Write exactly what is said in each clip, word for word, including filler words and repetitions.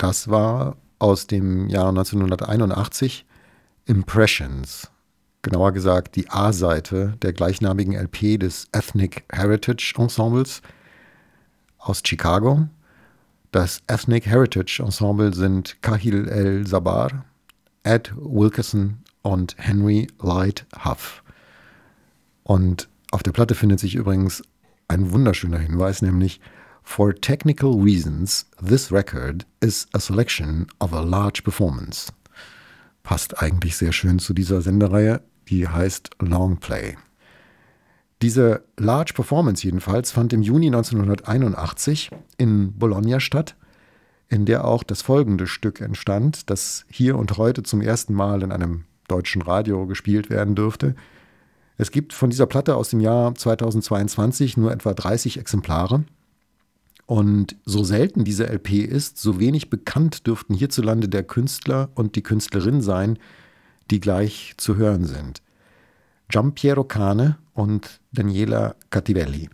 Das war aus dem Jahr neunzehnhunderteinundachtzig Impressions, genauer gesagt die A-Seite der gleichnamigen L P des Ethnic Heritage Ensembles aus Chicago. Das Ethnic Heritage Ensemble sind Kahil El-Zabar, Ed Wilkerson und Henry Light Huff. Und auf der Platte findet sich übrigens ein wunderschöner Hinweis, nämlich For technical reasons, this record is a selection of a large performance. Passt eigentlich sehr schön zu dieser Sendereihe, die heißt Long Play. Diese Large Performance jedenfalls fand im Juni neunzehnhunderteinundachtzig in Bologna statt, in der auch das folgende Stück entstand, das hier und heute zum ersten Mal in einem deutschen Radio gespielt werden dürfte. Es gibt von dieser Platte aus dem Jahr zweitausendzweiundzwanzig nur etwa dreißig Exemplare. Und so selten diese L P ist, so wenig bekannt dürften hierzulande der Künstler und die Künstlerin sein, die gleich zu hören sind. Giampiero Cane und Daniela Cattivelli.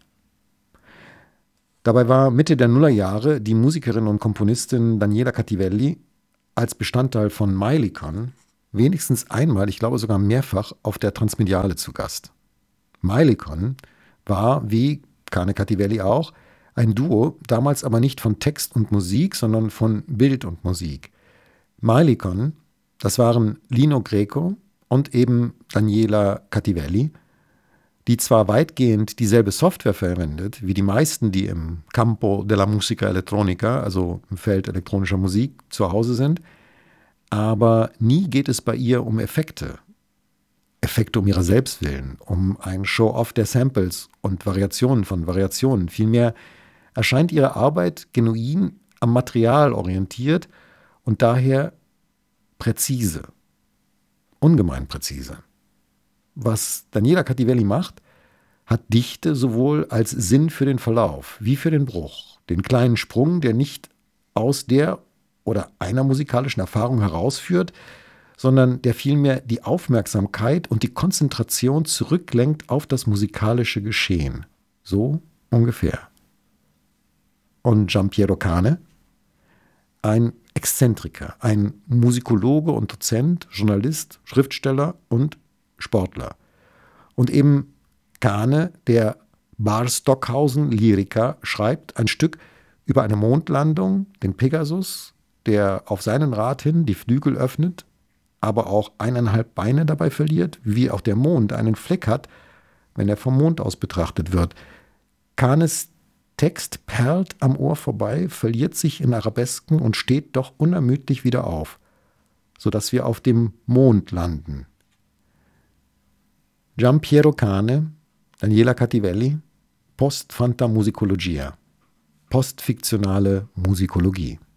Dabei war Mitte der Nullerjahre die Musikerin und Komponistin Daniela Cattivelli als Bestandteil von Mailikon wenigstens einmal, ich glaube sogar mehrfach, auf der Transmediale zu Gast. Mailikon war, wie Cane Cattivelli auch, ein Duo, damals aber nicht von Text und Musik, sondern von Bild und Musik. Mailikon, das waren Lino Greco und eben Daniela Cattivelli, die zwar weitgehend dieselbe Software verwendet, wie die meisten, die im Campo della Musica Elettronica, also im Feld elektronischer Musik, zu Hause sind, aber nie geht es bei ihr um Effekte. Effekte um ihrer selbst willen, um ein Show-off der Samples und Variationen von Variationen. Vielmehr erscheint ihre Arbeit genuin am Material orientiert und daher präzise, ungemein präzise. Was Daniela Cattivelli macht, hat Dichte sowohl als Sinn für den Verlauf wie für den Bruch, den kleinen Sprung, der nicht aus der oder einer musikalischen Erfahrung herausführt, sondern der vielmehr die Aufmerksamkeit und die Konzentration zurücklenkt auf das musikalische Geschehen. So ungefähr. Und Giampiero Cane, ein Exzentriker, ein Musikologe und Dozent, Journalist, Schriftsteller und Sportler. Und eben Cane, der Bar-Stockhausen-Lyriker, schreibt ein Stück über eine Mondlandung, den Pegasus, der auf seinen Rat hin die Flügel öffnet, aber auch eineinhalb Beine dabei verliert, wie auch der Mond einen Fleck hat, wenn er vom Mond aus betrachtet wird. Canes Text perlt am Ohr vorbei, verliert sich in Arabesken und steht doch unermüdlich wieder auf, sodass wir auf dem Mond landen. Giampiero Cane, Daniela Cattivelli, Post-Fantamusicologia, postfiktionale Musikologie.